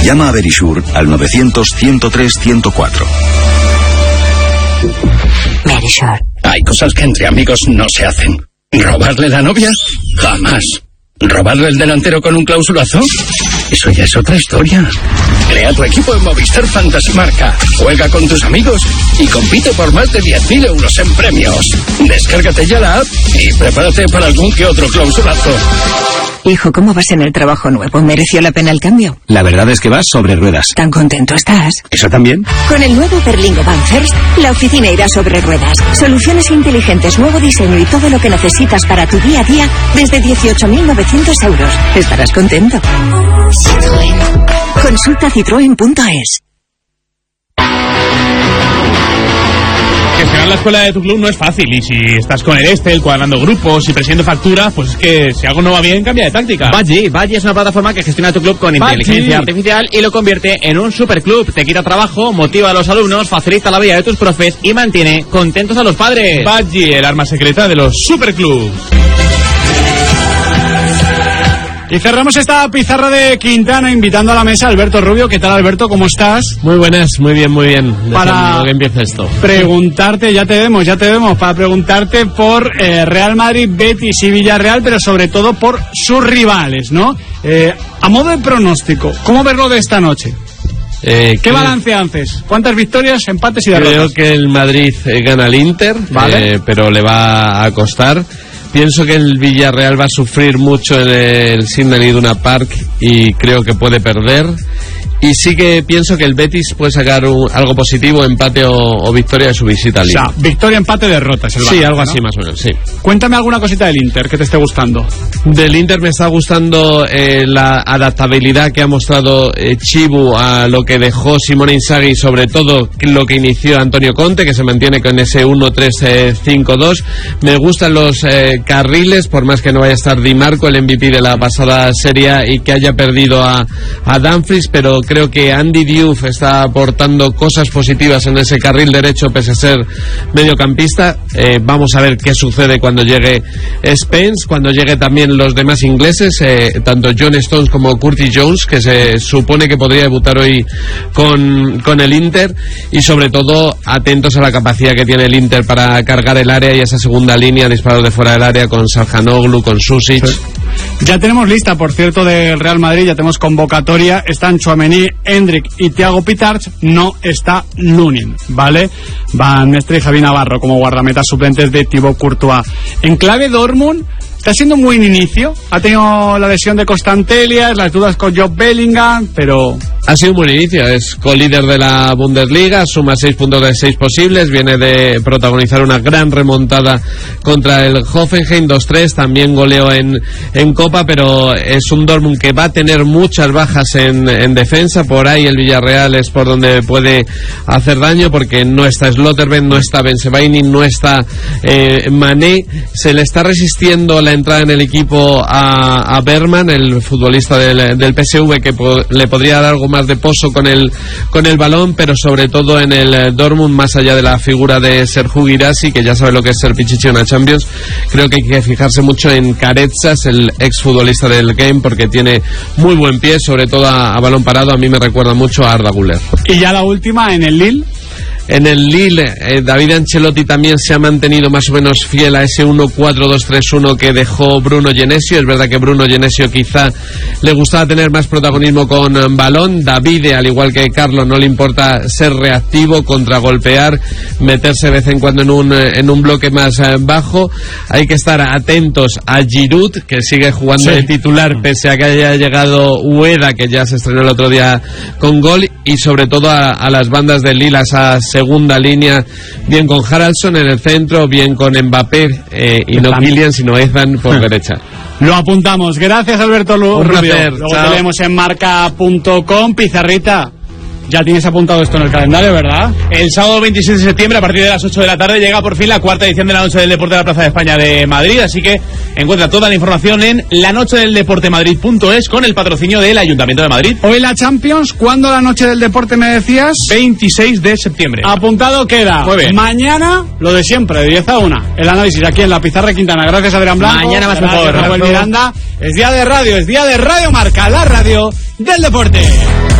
Llama a Verisure al 900-103-104. Verisure. Hay cosas que entre amigos no se hacen. ¿Robarle la novia? Jamás. ¿Robarle el delantero con un clausulazo? Eso ya es otra historia. Crea tu equipo en Movistar Fantasy Marca. Juega con tus amigos y compite por más de 10.000 euros en premios. Descárgate ya la app y prepárate para algún que otro clausulazo. Hijo, ¿cómo vas en el trabajo nuevo? ¿Mereció la pena el cambio? La verdad es que vas sobre ruedas. ¿Tan contento estás? ¿Eso también? Con el nuevo Berlingo Van First, la oficina irá sobre ruedas. Soluciones inteligentes, nuevo diseño y todo lo que necesitas para tu día a día desde 18.900 euros. Estarás contento. Citroën. Consulta citroen.es. Gestionar la escuela de tu club no es fácil, y si estás con el Estel, cuadrando grupos y presidiendo facturas, pues es que si algo no va bien, cambia de táctica. Badgie es una plataforma que gestiona tu club con inteligencia artificial y lo convierte en un superclub. Te quita trabajo, motiva a los alumnos, facilita la vida de tus profes y mantiene contentos a los padres. Badgie, el arma secreta de los superclubs. Y cerramos esta pizarra de Quintana invitando a la mesa a Alberto Rubio. ¿Qué tal, Alberto? ¿Cómo estás? Muy buenas, muy bien, muy bien. Para que empiece esto. Preguntarte, ya te vemos, para preguntarte por Real Madrid, Betis y Villarreal, pero sobre todo por sus rivales, ¿no? A modo de pronóstico, ¿cómo verlo de esta noche? ¿Qué balance haces? ¿Cuántas victorias, empates y derrotas? Creo que el Madrid gana al Inter, ¿vale? Pero le va a costar. Pienso que el Villarreal va a sufrir mucho en el Signal Iduna Park y creo que puede perder. Y sí que pienso que el Betis puede sacar algo positivo, empate o victoria de su visita al Inter. O sea, victoria, empate, derrota es el balance, sí, algo ¿no? así más o menos, sí. Cuéntame alguna cosita del Inter que te esté gustando. Del Inter me está gustando la adaptabilidad que ha mostrado Chibu a lo que dejó Simone Inzaghi y sobre todo lo que inició Antonio Conte, que se mantiene con ese 1-3-5-2. Me gustan los carriles, por más que no vaya a estar Di Marco, el MVP de la pasada Serie A, y que haya perdido a Dumfries, pero creo que Andy Diouf está aportando cosas positivas en ese carril derecho pese a ser mediocampista. Vamos a ver qué sucede cuando llegue Spence, cuando llegue también los demás ingleses, tanto John Stones como Curtis Jones, que se supone que podría debutar hoy con el Inter, y sobre todo atentos a la capacidad que tiene el Inter para cargar el área y esa segunda línea, disparos de fuera del área con Sarjanoglu, con Susic. Sí. Ya tenemos lista, por cierto, del Real Madrid, ya tenemos convocatoria. Están Tchouaméni, Endrick y Thiago Pitarch. No está Lunin, ¿vale? Van Mestre y Javi Navarro como guardametas suplentes de Thibaut Courtois. En clave Dortmund, está siendo un buen inicio. Ha tenido la lesión de Constantelia, las dudas con Job Bellingham, pero... Ha sido un buen inicio, es colíder de la Bundesliga, suma 6 puntos de 6 posibles, viene de protagonizar una gran remontada contra el Hoffenheim 2-3, también goleó en Copa, pero es un Dortmund que va a tener muchas bajas en defensa. Por ahí el Villarreal es por donde puede hacer daño, porque no está Slotterbeck, no está Bensebaini, no está Mané. Se le está resistiendo la entrada en el equipo a Bergman, el futbolista del PSV, que le podría dar algo más de pozo con el balón, pero sobre todo en el Dortmund, más allá de la figura de Serhou Guirassy, que ya sabe lo que es ser pichichi en la Champions, creo que hay que fijarse mucho en Carezas, el exfutbolista del Game, porque tiene muy buen pie, sobre todo a balón parado. A mí me recuerda mucho a Arda Güler. Y ya la última, en el Lille. En el Lille, David Ancelotti también se ha mantenido más o menos fiel a ese 1-4-2-3-1 que dejó Bruno Genesio. Es verdad que Bruno Genesio quizá le gustaba tener más protagonismo con balón. Davide, al igual que Carlos, no le importa ser reactivo, contragolpear, meterse de vez en cuando en un bloque más bajo. Hay que estar atentos a Giroud, que sigue jugando de titular pese a que haya llegado Ueda, que ya se estrenó el otro día con gol, y sobre todo a las bandas del Lille, a esa segunda línea, bien con Haraldson en el centro, bien con Mbappé y no Kylian sino Ethan por derecha. Lo apuntamos. Gracias, Alberto Rubio. Un placer. Luego Chao. te leemos en marca.com. Pizarrita, ya tienes apuntado esto en el calendario, ¿verdad? El sábado 26 de septiembre, a partir de las 8 de la tarde, llega por fin la cuarta edición de la Noche del Deporte de la Plaza de España de Madrid, así que encuentra toda la información en lanochedeldeportemadrid.es con el patrocinio del Ayuntamiento de Madrid. Hoy la Champions, ¿cuándo la Noche del Deporte me decías? 26 de septiembre. Apuntado queda. Muy bien. Mañana, lo de siempre, de 10 a 1. El análisis aquí en la Pizarra de Quintana. Gracias, Adrián Blanco. Mañana más mejor. Rafael Miranda. Es día de radio, es día de Radio Marca, la radio del deporte.